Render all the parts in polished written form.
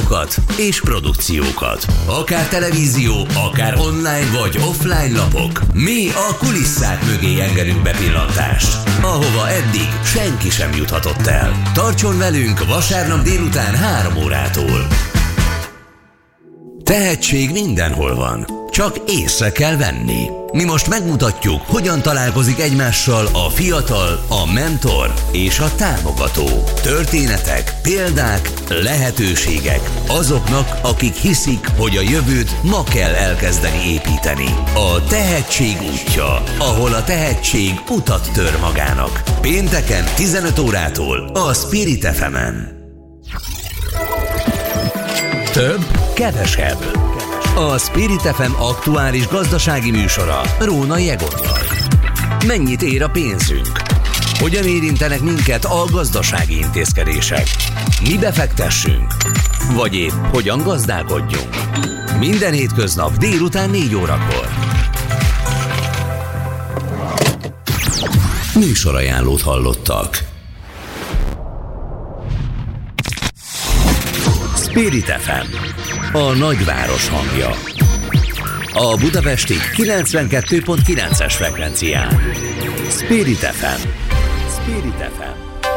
műsorokat és produkciókat. Akár televízió, akár online vagy offline lapok. Mi a kulisszák mögé engedünk bepillantást, ahova eddig senki sem juthatott el. Tartson velünk vasárnap délután 3 órától. Tehetség mindenhol van, csak észre kell venni. Mi most megmutatjuk, hogyan találkozik egymással a fiatal, a mentor és a támogató. Történetek, példák, lehetőségek azoknak, akik hiszik, hogy a jövőt ma kell elkezdeni építeni. A tehetség útja, ahol a tehetség utat tör magának. Pénteken 15 órától a Spirit FM-en. Több, kevesebb. A Spirit FM aktuális gazdasági műsora Rónai Egonnal. Mennyit ér a pénzünk? Hogyan érintenek minket a gazdasági intézkedések? Mi befektessünk? Vagy épp hogyan gazdálkodjunk? Minden hétköznap délután 4 órakor. Műsorajánlót hallottak. Spirit FM, a nagyváros hangja. A budapesti 92.9-es frekvencián. Spirit FM. Spirit FM.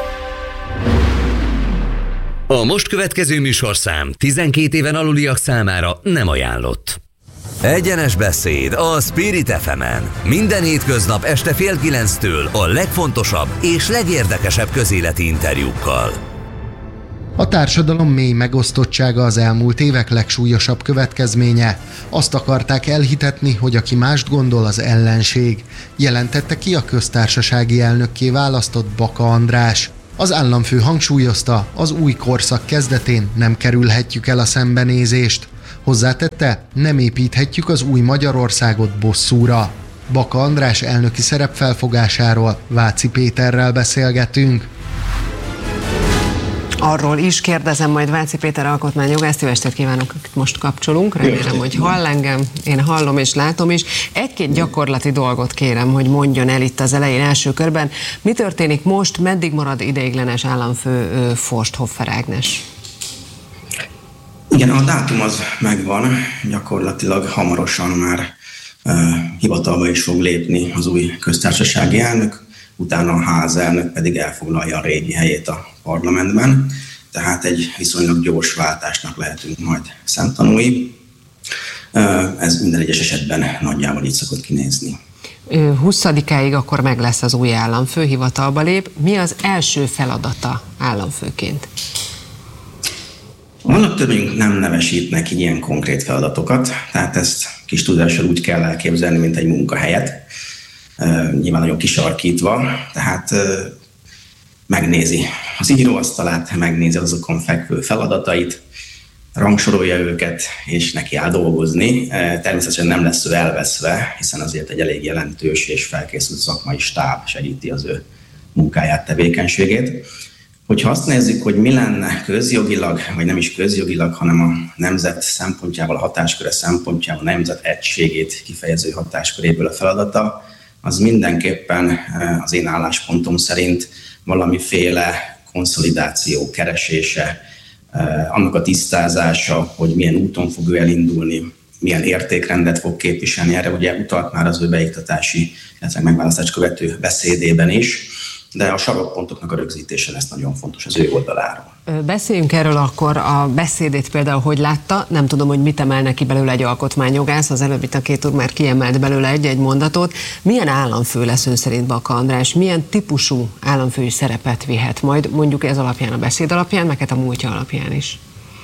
A most következő műsorszám 12 éven aluliak számára nem ajánlott. Egyenes beszéd a Spirit FM-en. Minden hétköznap este 8:30-től a legfontosabb és legérdekesebb közéleti interjúkkal. A társadalom mély megosztottsága az elmúlt évek legsúlyosabb következménye. Azt akarták elhitetni, hogy aki mást gondol, az ellenség, jelentette ki a köztársasági elnökké választott Baka András. Az államfő hangsúlyozta, az új korszak kezdetén nem kerülhetjük el a szembenézést. Hozzátette, nem építhetjük az új Magyarországot bosszúra. Baka András elnöki szerepfelfogásáról Váci Péterrel beszélgetünk. Arról is kérdezem majd Váci Péter alkotmányjogászt. Jó estét kívánok, most kapcsolunk. Remélem, hogy hall engem. Én hallom és látom is. Egy-két gyakorlati dolgot kérem, hogy mondjon el itt az elején első körben. Mi történik most, meddig marad ideiglenes államfő Forsthoffer Ágnes? Igen, a dátum az megvan. Gyakorlatilag hamarosan már hivatalba is fog lépni az új köztársasági elnök. Utána a házelnök pedig elfoglalja a régi helyét a parlamentben, tehát egy viszonylag gyors váltásnak lehetünk majd szemtanúi. Ez minden egyes esetben nagyjából így szokott kinézni. 20-áig akkor meg lesz az új államfő, hivatalba lép. Mi az első feladata államfőként? A alaptörvényünk nem nevesít neki ilyen konkrét feladatokat, tehát ezt kis tudással úgy kell elképzelni, mint egy munkahelyet. Nyilván nagyon kisarkítva, tehát megnézi az íróasztalát, megnézi azokon fekvő feladatait, rangsorolja őket, és neki áll dolgozni. Természetesen nem lesz ő elveszve, hiszen azért egy elég jelentős és felkészült szakmai stáb segíti az ő munkáját, tevékenységét. Hogyha azt nézzük, hogy mi lenne közjogilag, vagy nem is közjogilag, hanem a nemzet szempontjából, a hatásköre szempontjából, a nemzet egységét kifejező hatásköréből a feladata, az mindenképpen az én álláspontom szerint valamiféle konszolidáció keresése, annak a tisztázása, hogy milyen úton fog ő elindulni, milyen értékrendet fog képviselni. Erre ugye utalt már az ő beiktatási, illetve megválasztást követő beszédében is, de a sarokpontoknak a rögzítése lesz nagyon fontos az ő oldaláról. Beszéljünk erről akkor, a beszédét például hogy látta, nem tudom, hogy mit emel ki belőle egy alkotmányjogász, az előbb itt a két úr már kiemelt belőle egy-egy mondatot. Milyen államfő lesz ön szerint Baka András? Milyen típusú államfői szerepet vihet majd, mondjuk ez alapján, a beszéd alapján, meg hát a múltja alapján is?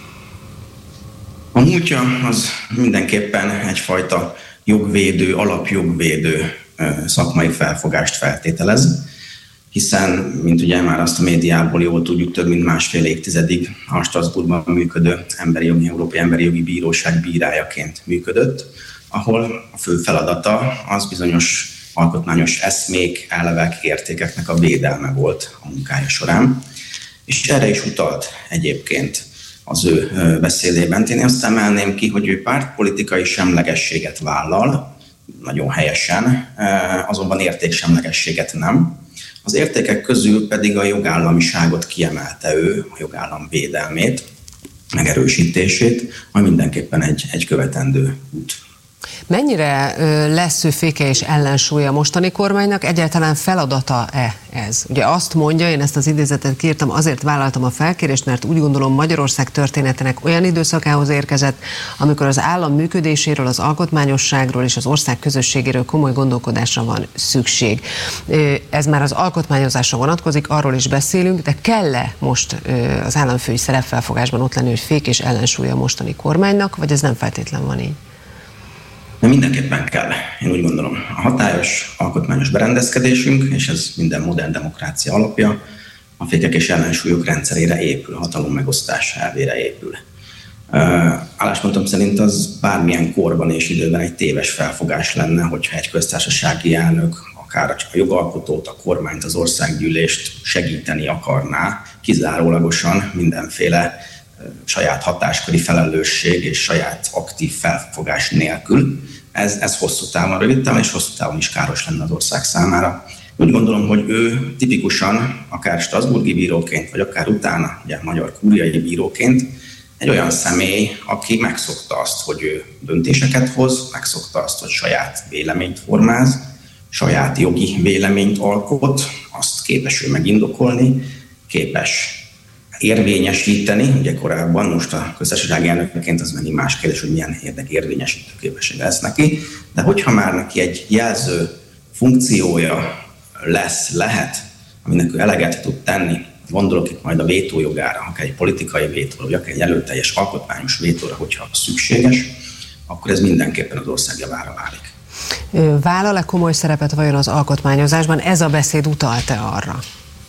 A múltja az mindenképpen egyfajta jogvédő, alapjogvédő szakmai felfogást feltételez, hiszen, mint ugye már azt a médiából jól tudjuk, több mint másfél évtizedig a Strasbourgban működő Európai Emberi Jogi Bíróság bírájaként működött, ahol a fő feladata az bizonyos alkotmányos eszmék, elvek, értékeknek a védelme volt a munkája során. És erre is utalt egyébként az ő beszédében. Én azt emelném ki, hogy ő pártpolitikai semlegességet vállal, nagyon helyesen, azonban értéksemlegességet nem. Az értékek közül pedig a jogállamiságot kiemelte ő, a jogállam védelmét. megerősítését, ami mindenképpen egy követendő út. Mennyire lesz ő féke és ellensúlya mostani kormánynak, egyáltalán feladata-e ez? Ugye azt mondja, én ezt az idézetet kiírtam, azért vállaltam a felkérést, mert úgy gondolom Magyarország történetének olyan időszakához érkezett, amikor az állam működéséről, az alkotmányosságról és az ország közösségéről komoly gondolkodásra van szükség. Ez már az alkotmányozásra vonatkozik, arról is beszélünk, de kell-e most az államfői szerepfelfogásban ott lenni, hogy fék és ellensúlya mostani kormánynak, vagy ez nem feltétlen van így? De mindenképpen kell, én úgy gondolom. A hatályos alkotmányos berendezkedésünk, és ez minden modern demokrácia alapja, a fékek és ellensúlyok rendszerére épül, a hatalom megosztás elvére épül. Álláspontom szerint az bármilyen korban és időben egy téves felfogás lenne, hogyha egy köztársasági elnök akár a jogalkotót, a kormányt, az országgyűlést segíteni akarná, kizárólagosan mindenféle saját hatásköri felelősség és saját aktív felfogás nélkül. Ez hosszú távon, rövid távon és hosszú távon is káros lenne az ország számára. Úgy gondolom, hogy ő tipikusan, akár strasbourgi bíróként, vagy akár utána, ugye magyar kúriai bíróként, egy olyan személy, aki megszokta azt, hogy ő döntéseket hoz, megszokta azt, hogy saját véleményt formáz, saját jogi véleményt alkot, azt képes ő megindokolni, képes érvényesíteni, ugye korábban, most a köztársasági elnökként az megint más kérdés, hogy milyen érdekérvényesítő képessége lesz neki, de hogyha már neki egy jelző funkciója lehet, aminek ő eleget tud tenni, gondolok itt majd a vétójogára, akár egy politikai vétóra, vagy akár egy előteljes alkotmányos vétóra, hogyha szükséges, akkor ez mindenképpen az ország javára válik. Vállal-e komoly szerepet vajon az alkotmányozásban? Ez a beszéd utalt-e arra?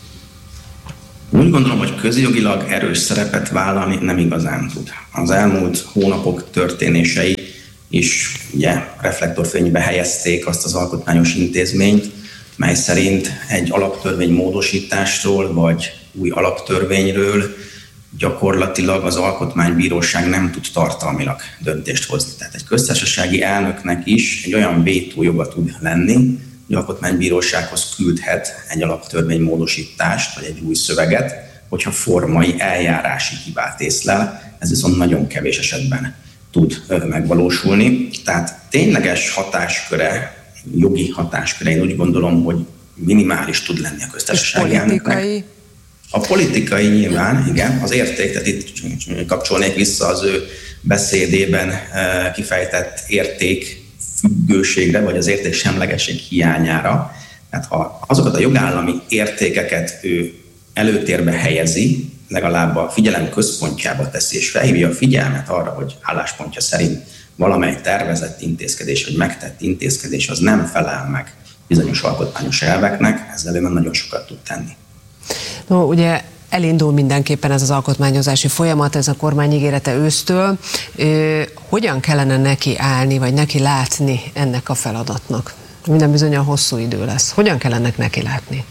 Úgy gondolom, hogy közjogilag erős szerepet vállalni nem igazán tud. Az elmúlt hónapok történései is ugye reflektorfénybe helyezték azt az alkotmányos intézményt, mely szerint egy alaptörvény módosításról vagy új alaptörvényről gyakorlatilag az alkotmánybíróság nem tud tartalmilag döntést hozni. Tehát egy köztársasági elnöknek is egy olyan vétójoga tud lenni, hogy alkotmánybírósághoz küldhet egy alaptörvénymódosítást, vagy egy új szöveget, hogyha formai eljárási hibát észlel, ez viszont nagyon kevés esetben tud megvalósulni. Tehát tényleges hatásköre, jogi hatásköre, én úgy gondolom, hogy minimális tud lenni a köztársasági elnöknek. A politikai nyilván, igen, az érték, tehát itt kapcsolnék vissza az ő beszédében kifejtett értékfüggőségre, vagy az értéksemlegesség hiányára. Tehát ha azokat a jogállami értékeket ő előtérbe helyezi, legalább a figyelem központjába teszi, és felhívja a figyelmet arra, hogy álláspontja szerint valamely tervezett intézkedés, vagy megtett intézkedés az nem felel meg bizonyos alkotmányos elveknek, ezzel ő nagyon sokat tud tenni. No, ugye elindul mindenképpen ez az alkotmányozási folyamat, ez a kormány ígérete ősztől. Hogyan kellene neki állni, vagy neki látni ennek a feladatnak? Minden bizonnyal hosszú idő lesz. Hogyan kellene neki látni?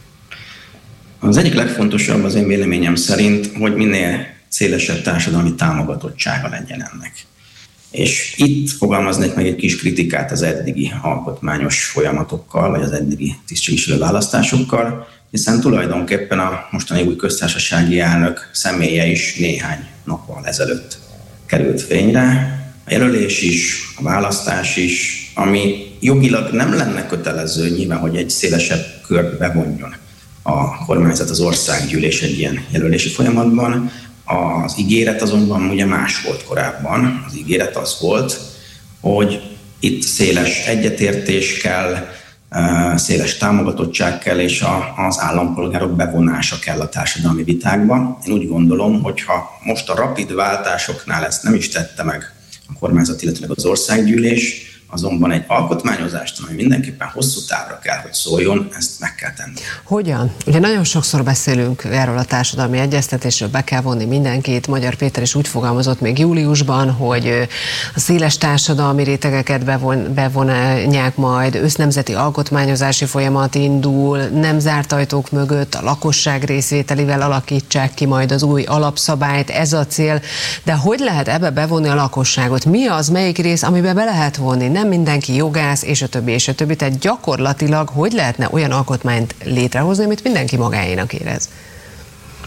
Az egyik legfontosabb az én véleményem szerint, hogy minél szélesebb társadalmi támogatottsága legyen ennek. És itt fogalmaznék meg egy kis kritikát az eddigi alkotmányos folyamatokkal, vagy az eddigi tisztségviselő választásokkal, hiszen tulajdonképpen a mostani új köztársasági elnök személye is néhány nappal ezelőtt került fényre. A jelölés is, a választás is, ami jogilag nem lenne kötelező nyilván, hogy egy szélesebb kört bevonjon a kormányzat, az országgyűlés egy ilyen jelölési folyamatban. Az ígéret azonban ugye más volt korábban. Az ígéret az volt, hogy itt széles egyetértés kell, széles támogatottság kell, és az állampolgárok bevonása kell a társadalmi vitákba. Én úgy gondolom, hogy ha most a rapid váltásoknál ezt nem is tette meg a kormányzat, illetve az országgyűlés, azonban egy alkotmányozást, ami mindenképpen hosszú távra kell, hogy szóljon, ezt meg kell tenni. Hogyan? Ugye nagyon sokszor beszélünk erről a társadalmi egyeztetésről, be kell vonni mindenkit. Magyar Péter is úgy fogalmazott még júliusban, hogy a széles társadalmi rétegeket bevonják majd, össznemzeti alkotmányozási folyamat indul, nem zárt ajtók mögött, a lakosság részvételével alakítsák ki majd az új alapszabályt, ez a cél. De hogy lehet ebbe bevonni a lakosságot? Mi az, melyik rész, amiben be lehet vonni? Nem mindenki jogász, és a többi, és a többi. Tehát gyakorlatilag hogy lehetne olyan alkotmányt létrehozni, amit mindenki magáénak érez?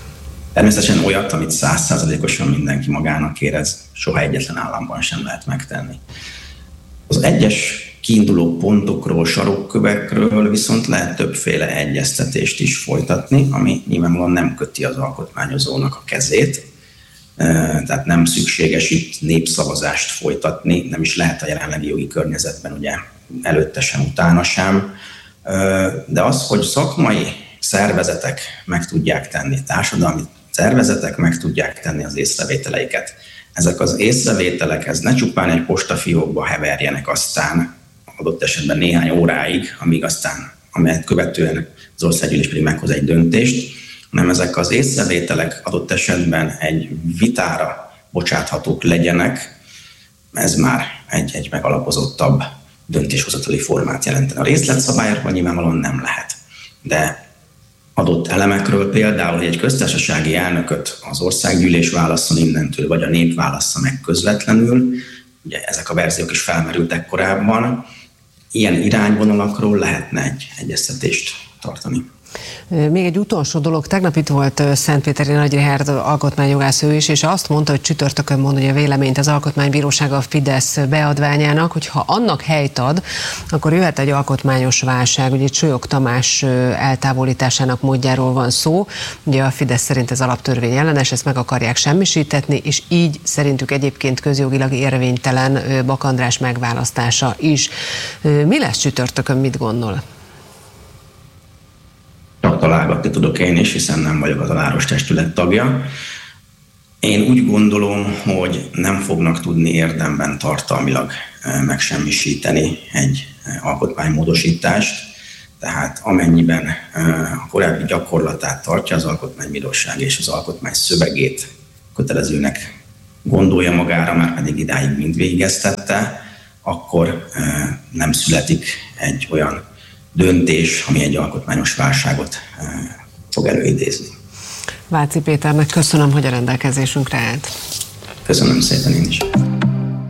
Természetesen olyat, amit 100%-osan mindenki magának érez, soha egyetlen államban sem lehet megtenni. Az egyes kiinduló pontokról, sarokkövekről viszont lehet többféle egyeztetést is folytatni, ami nyilvánvalóan nem köti az alkotmányozónak a kezét, tehát nem szükséges itt népszavazást folytatni, nem is lehet a jelenlegi jogi környezetben, ugye előtte sem, utána sem, de az, hogy szakmai szervezetek meg tudják tenni, társadalmi szervezetek meg tudják tenni az észrevételeiket. Ezek az észrevételek, ez ne csupán egy postafiókba heverjenek aztán adott esetben néhány óráig, amelyet követően az országgyűlés pedig meghoz egy döntést, hanem ezek az észrevételek adott esetben egy vitára bocsáthatók legyenek, ez már egy megalapozottabb döntéshozatali formát jelentene. A részletszabályokban nyilvánvalóan nem lehet, de adott elemekről például, hogy egy köztársasági elnököt az országgyűlés válasszon innentől, vagy a nép válassza meg közvetlenül, ugye ezek a verziók is felmerültek korábban, ilyen irányvonalakról lehetne egy egyeztetést tartani. Még egy utolsó dolog, tegnap itt volt Szentpéteri Nagy Richárd alkotmányjogász ő is, és azt mondta, hogy csütörtökön mondja véleményt az Alkotmánybíróság a Fidesz beadványának, hogy ha annak helyt ad, akkor jöhet egy alkotmányos válság. Ugye Csolyog Tamás eltávolításának módjáról van szó. Ugye a Fidesz szerint ez alaptörvény ellenes, ezt meg akarják semmisítetni, és így szerintük egyébként közjogilag érvénytelen Bak András megválasztása is. Mi lesz csütörtökön, mit gondol? Csak találgatni tudok én is, hiszen nem vagyok a tanárostestület tagja. Én úgy gondolom, hogy nem fognak tudni érdemben tartalmilag megsemmisíteni egy alkotmánymódosítást, tehát amennyiben a korábbi gyakorlatát tartja az Alkotmánybíróság és az alkotmány szövegét kötelezőnek gondolja magára, már pedig idáig mind végeztette, akkor nem születik egy olyan döntés, ami egy alkotmányos válságot fog előidézni. Váci Péternek köszönöm, hogy a rendelkezésünkre állt. Köszönöm szépen én is.